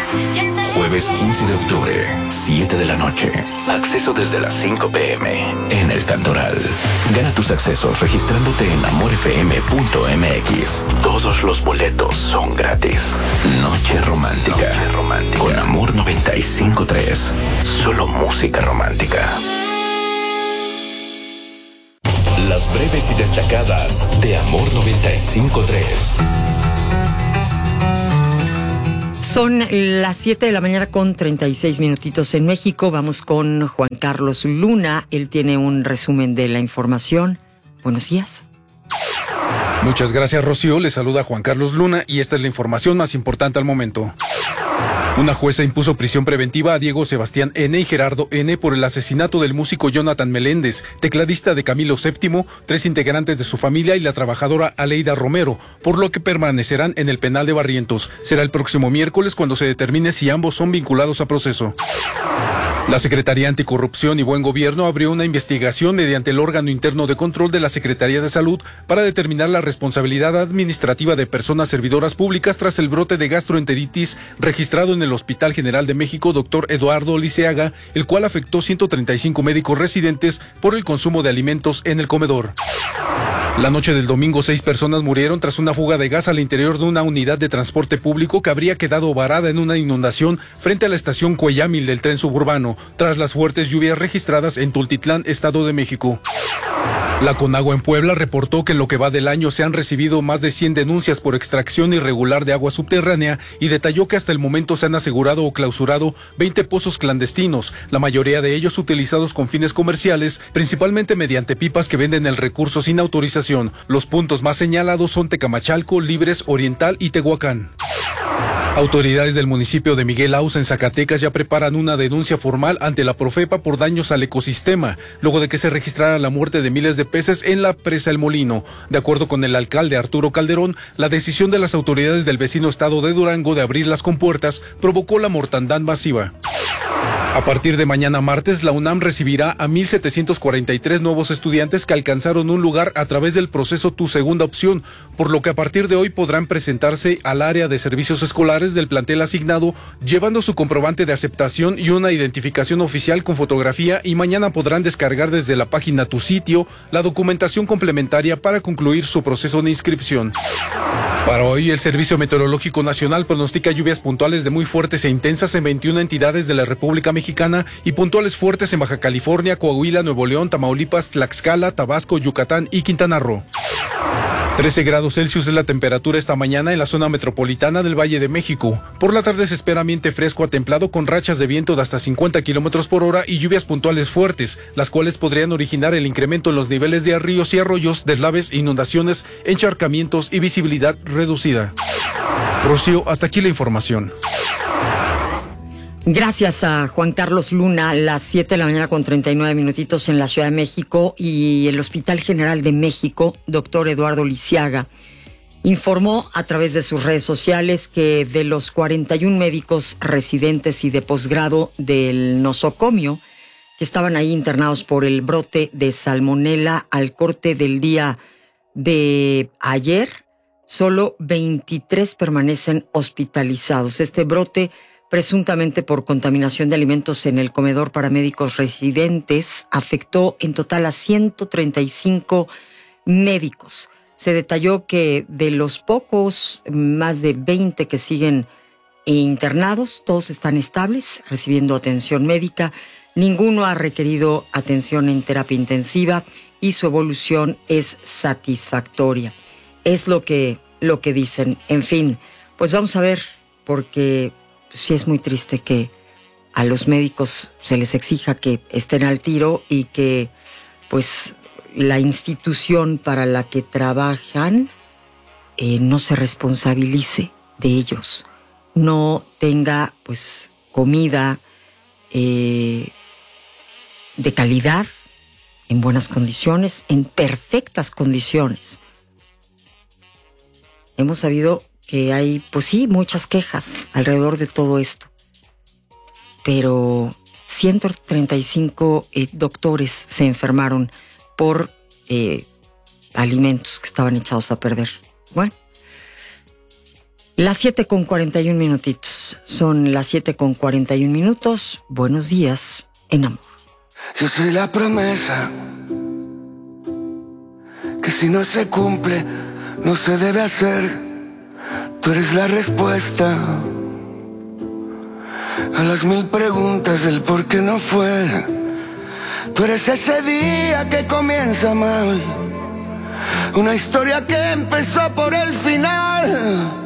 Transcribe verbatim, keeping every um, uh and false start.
Jueves quince de octubre, siete de la noche. Acceso desde las cinco pm en El Cantoral. Gana tus accesos registrándote en amor f m punto m x. Todos los boletos son gratis. Noche romántica. Noche romántica. Con Amor noventa y cinco punto tres. Solo música romántica. Las breves y destacadas de Amor noventa y cinco punto tres. Son las siete de la mañana con treinta y seis minutitos en México. Vamos con Juan Carlos Luna. Él tiene un resumen de la información. Buenos días. Muchas gracias, Rocío. Le saluda Juan Carlos Luna y esta es la información más importante al momento. Una jueza impuso prisión preventiva a Diego Sebastián N. y Gerardo N. por el asesinato del músico Jonathan Meléndez, tecladista de Camilo séptimo, tres integrantes de su familia y la trabajadora Aleida Romero, por lo que permanecerán en el penal de Barrientos. Será el próximo miércoles cuando se determine si ambos son vinculados a proceso. La Secretaría Anticorrupción y Buen Gobierno abrió una investigación mediante el órgano interno de control de la Secretaría de Salud para determinar la responsabilidad administrativa de personas servidoras públicas tras el brote de gastroenteritis registrado en el Hospital General de México Doctor Eduardo Liceaga, el cual afectó ciento treinta y cinco médicos residentes por el consumo de alimentos en el comedor. La noche del domingo, seis personas murieron tras una fuga de gas al interior de una unidad de transporte público que habría quedado varada en una inundación frente a la estación Cuellamil del tren suburbano, tras las fuertes lluvias registradas en Tultitlán, Estado de México. La Conagua en Puebla reportó que en lo que va del año se han recibido más de cien denuncias por extracción irregular de agua subterránea y detalló que hasta el momento se han asegurado o clausurado veinte pozos clandestinos, la mayoría de ellos utilizados con fines comerciales, principalmente mediante pipas que venden el recurso sin autorización. Los puntos más señalados son Tecamachalco, Libres, Oriental y Tehuacán. Autoridades del municipio de Miguel Auza en Zacatecas ya preparan una denuncia formal ante la Profepa por daños al ecosistema, luego de que se registrara la muerte de miles de peces en la presa El Molino. De acuerdo con el alcalde Arturo Calderón, la decisión de las autoridades del vecino estado de Durango de abrir las compuertas provocó la mortandad masiva. A partir de mañana martes, la UNAM recibirá a mil setecientos cuarenta y tres nuevos estudiantes que alcanzaron un lugar a través del proceso Tu Segunda Opción, por lo que a partir de hoy podrán presentarse al área de servicios escolares del plantel asignado, llevando su comprobante de aceptación y una identificación oficial con fotografía, y mañana podrán descargar desde la página Tu Sitio la documentación complementaria para concluir su proceso de inscripción. Para hoy, el Servicio Meteorológico Nacional pronostica lluvias puntuales de muy fuertes e intensas en veintiuna entidades de la República Mexicana y puntuales fuertes en Baja California, Coahuila, Nuevo León, Tamaulipas, Tlaxcala, Tabasco, Yucatán y Quintana Roo. trece grados Celsius es la temperatura esta mañana en la zona metropolitana del Valle de México. Por la tarde se espera ambiente fresco a templado con rachas de viento de hasta cincuenta kilómetros por hora y lluvias puntuales fuertes, las cuales podrían originar el incremento en los niveles de ríos y arroyos, deslaves, inundaciones, encharcamientos y visibilidad reducida. Rocío, hasta aquí la información. Gracias a Juan Carlos Luna. Las siete de la mañana con treinta y nueve minutitos en la Ciudad de México, y el Hospital General de México, doctor Eduardo Liceaga, informó a través de sus redes sociales que de los cuarenta y un médicos residentes y de posgrado del nosocomio que estaban ahí internados por el brote de salmonela al corte del día de ayer, solo veintitrés permanecen hospitalizados. Este brote, presuntamente por contaminación de alimentos en el comedor para médicos residentes, afectó en total a ciento treinta y cinco médicos. Se detalló que de los pocos, más de veinte que siguen internados, todos están estables, recibiendo atención médica. Ninguno ha requerido atención en terapia intensiva y su evolución es satisfactoria. Es lo que, lo que dicen. En fin, pues vamos a ver, porque sí es muy triste que a los médicos se les exija que estén al tiro y que pues la institución para la que trabajan eh, no se responsabilice de ellos, no tenga pues comida eh, de calidad, en buenas condiciones, en perfectas condiciones. Hemos sabido que hay, pues sí, muchas quejas alrededor de todo esto. Pero ciento treinta y cinco eh, doctores se enfermaron por eh, alimentos que estaban echados a perder. Bueno, Las siete con cuarenta y un minutitos. Son las siete con cuarenta y un minutos. Buenos días, en amor. Yo soy la promesa que si no se cumple, no se debe hacer. Tú eres la respuesta a las mil preguntas del por qué no fue. Tú eres ese día que comienza mal, una historia que empezó por el final.